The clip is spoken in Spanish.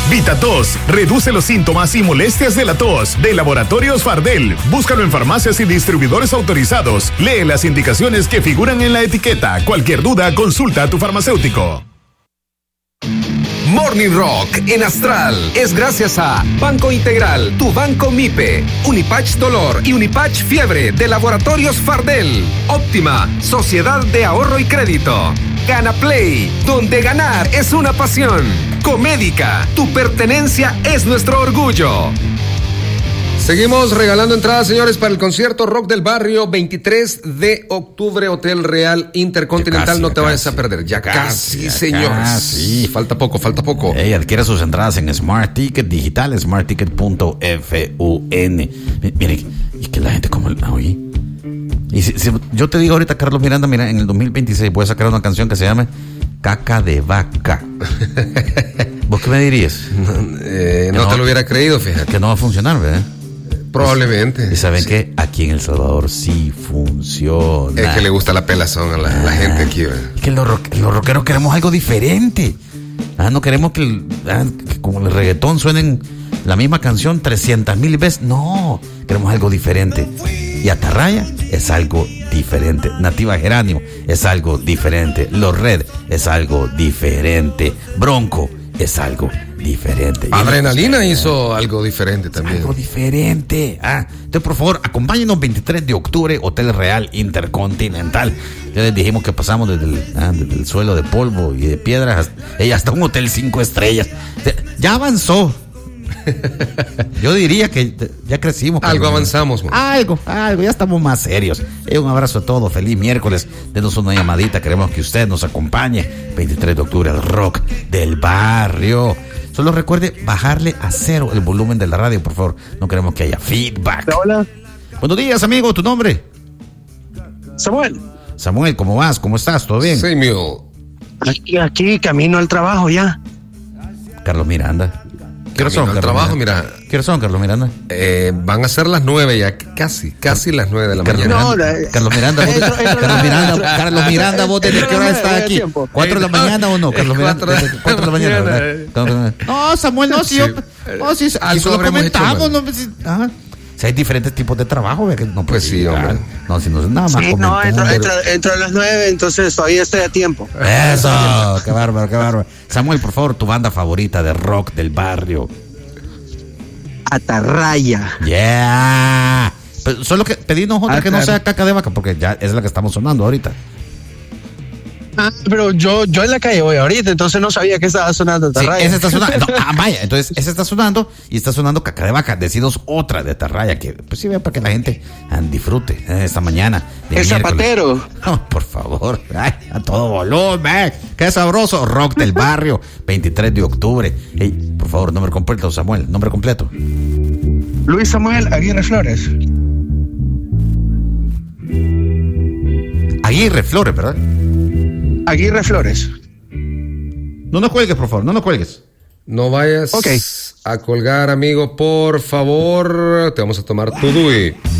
VitaTos reduce los síntomas y molestias de la tos. De Laboratorios Fardel. Búscalo en farmacias y distribuidores autorizados. Lee las indicaciones que figuran en la etiqueta. Cualquier duda, consulta a tu farmacéutico. Morning Rock en Astral es gracias a Banco Integral, tu banco MIPE, Unipatch Dolor y Unipatch Fiebre de Laboratorios Fardel, Óptima, Sociedad de Ahorro y Crédito, Gana Play, donde ganar es una pasión, Comédica, tu pertenencia es nuestro orgullo. Seguimos regalando entradas, señores, para el concierto Rock del Barrio, 23 de octubre, Hotel Real Intercontinental. Casi, no te vayas a perder. Ya casi, señores. Casi. Falta poco. Adquiere sus entradas en Smart Ticket Digital, smartticket.fun. Mire, y que la gente como... Oye. Y si yo te digo ahorita, Carlos Miranda, mira, en el 2026 voy a sacar una canción que se llame Caca de Vaca. ¿Vos qué me dirías? No te lo hubiera creído, fíjate. Que no va a funcionar, ¿verdad? Probablemente. Y saben que aquí en El Salvador sí funciona. Es que le gusta la pelazón a la gente aquí, ¿verdad? Es que los rockeros queremos algo diferente. No queremos que como el reggaetón suenen la misma canción 300,000 veces. No, queremos algo diferente. Y Atarraya es algo diferente. Nativa Geranio es algo diferente. Los Red es algo diferente. Bronco es algo diferente. Adrenalina hizo algo diferente también. Algo diferente. Entonces, por favor, acompáñenos 23 de octubre, Hotel Real Intercontinental. Ya les dijimos que pasamos desde el suelo de polvo y de piedras hasta un hotel 5 estrellas. Ya avanzó. Yo diría que ya crecimos. Algo avanzamos, man. Algo, ya estamos más serios. Un abrazo a todos, feliz miércoles. Denos una llamadita, queremos que usted nos acompañe. 23 de octubre, el Rock del Barrio. Solo recuerde bajarle a 0 el volumen de la radio, por favor. No queremos que haya feedback. Hola. Buenos días, amigo, ¿tu nombre? Samuel, ¿cómo vas? ¿Cómo estás? ¿Todo bien? Sí, mío. Aquí camino al trabajo ya. Carlos Miranda. ¿Qué hora son, Carlos Miranda? ¿Qué hora son, Carlos Miranda? Van a ser las 9 ya, casi las 9 de la mañana. Carlos Miranda, ¿vos desde qué hora estás aquí? 4 de la mañana o no, Carlos Miranda? 4 de la mañana, ¿verdad? No, Samuel, no, si solo comentamos, no, si hay diferentes tipos de trabajo, que no pues sí, hombre. No, si no es nada más. Sí, no, entro a las 9, entonces todavía estoy a tiempo. Eso, qué bárbaro. Samuel, por favor, tu banda favorita de rock del barrio. Atarraya. Yeah. Pero solo que pedimos otra que no sea Caca de Vaca, porque ya es la que estamos sonando ahorita. Pero yo en la calle voy ahorita, entonces no sabía que estaba sonando Atarraya. Sí, esa está sonando. Vaya, entonces esa está sonando y está sonando Caca de Vaca. Decidos otra de Atarraya que, pues sí, vea, para que la gente disfrute esta mañana. El zapatero. No, por favor, a todo volumen. Qué sabroso. Rock del Barrio, 23 de octubre. Hey, por favor, nombre completo, Samuel. Nombre completo. Luis Samuel Aguirre Flores. Aguirre Flores, ¿verdad? Aguirre Flores. No nos cuelgues, por favor, no nos cuelgues. No vayas a colgar, amigo, por favor. Te vamos a tomar tu DUI.